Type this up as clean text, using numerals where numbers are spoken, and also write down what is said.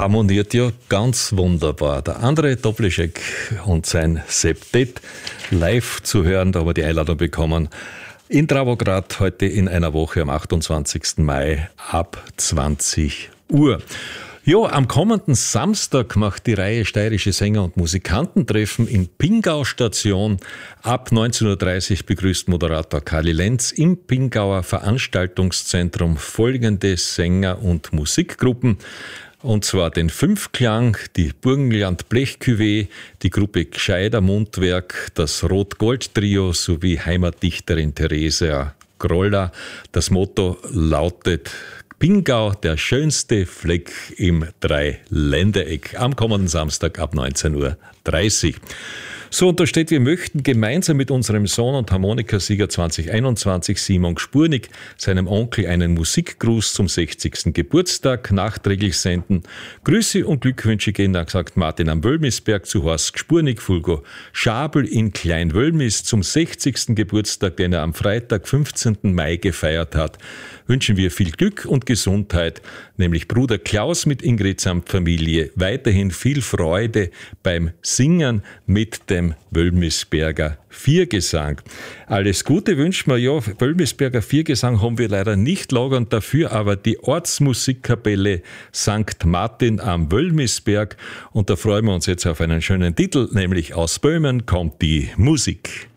harmoniert ja ganz wunderbar. Der André Toplischek und sein Septett live zu hören, da haben wir die Einladung bekommen. In Dravograd heute in einer Woche am 28. Mai ab 20 Uhr. Ja, am kommenden Samstag macht die Reihe Steirische Sänger und Musikantentreffen in Pingau Station. Ab 19.30 Uhr begrüßt Moderator Kali Lenz im Pingauer Veranstaltungszentrum folgende Sänger- und Musikgruppen. Und zwar den Fünfklang, die Burgenland Blechcuvée, die Gruppe Gscheider Mundwerk, das Rot-Gold-Trio sowie Heimatdichterin Theresia Groller. Das Motto lautet Pingau, der schönste Fleck im Dreiländereck, am kommenden Samstag ab 19.30 Uhr. So, und da steht, wir möchten gemeinsam mit unserem Sohn und Harmonikasieger 2021, Simon Gspurnig, seinem Onkel einen Musikgruß zum 60. Geburtstag nachträglich senden. Grüße und Glückwünsche gehen, sagt Martin am Wölmisberg zu Horst Gspurnig, Fulgo Schabel in Kleinwölmis zum 60. Geburtstag, den er am Freitag, 15. Mai gefeiert hat. Wünschen wir viel Glück und Gesundheit, nämlich Bruder Klaus mit Ingrid samt Familie. Weiterhin viel Freude beim Singen mit dem Wölmisberger Viergesang. Alles Gute wünschen wir, ja, Wölmisberger Viergesang haben wir leider nicht lagern, dafür aber die Ortsmusikkapelle St. Martin am Wölmisberg. Und da freuen wir uns jetzt auf einen schönen Titel, nämlich Aus Böhmen kommt die Musik.